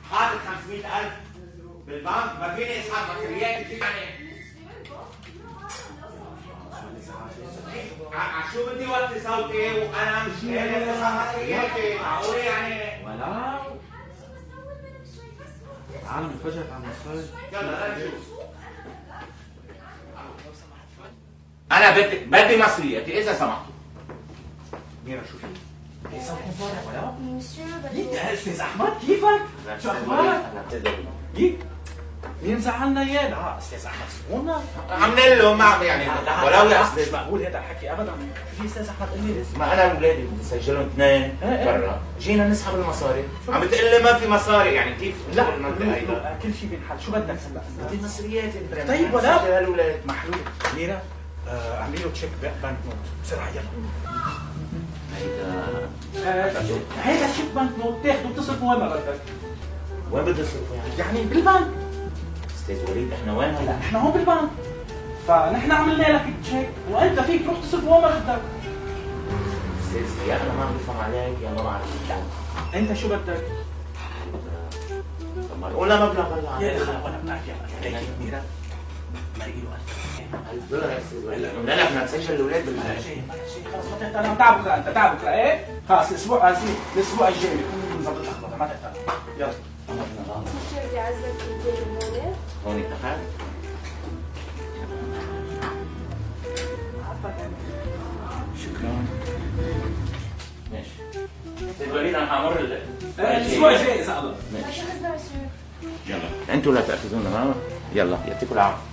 حاطط 500,000 بالبنك، ما فيني اسحب مصريات كيف يعني؟ شو بدي وطي صوتي وانا مش قادر اسحب مصرياتي؟ معقول يعني؟ ولا العالم انفجرت على المصاري. يلا نشوف. انا بدي مصرياتي اذا سمحتوا. ميرا شو في؟ ليس مفرح ولا؟ ليك يا استاذ احمد كيفك؟ شو اخبارك؟ مين زعلنا اياه؟ لا استاذ احمد سمونا عاملين له ما يعني ولو يا استاذ مش مقبول هذا الحكي ابدا. في استاذ احمد قال لي ما انا واولادي بدي اسجلهم اثنين برا، جينا نسحب المصاري، عم بتقول لي ما في مصاري، يعني كيف؟ لا كل شيء بينحل، شو بدك هلا؟ بدي مصرياتي طيب ولا هالولاد محلول. ميرا اعملي له تشيك بنك نوت بسرعه يلا. هيدا تشيك بنك نوت تاخده وتصرفه وين ما بدك. وين بدي اصرفه يعني؟ يعني بالبنك. استاذ وليد احنا وين هلا؟ نحن هون بالبنك، فنحن عملنا لك تشيك وانت فيك تروح تصرفه وين ما بدك. استاذ يا انا ما عم بفهم عليك يا ما بعرف. انت شو بدك؟ طب ما قولنا مبلغ هلا يا اخي وانا بنعرف يلا هيك ميرا مرقي له $1000 يا استاذ وليد. لا بدنا نسجل الاولاد شيء خلص ما تهتم. انا تعب بكره، انت تعب بكره ايه؟ خلص الاسبوع الاسبوع الجاي بكون نظبط الاخبار ما تهتم. يلا بدي اعزك بالدنيا هون اتفقنا؟ شكرا. ماشي. استاذ وليد انا حامر الاسبوع الجاي اذا الله. ماشي. يلا انتوا لا تاخذونا معنا. يلا يعطيكم العافيه.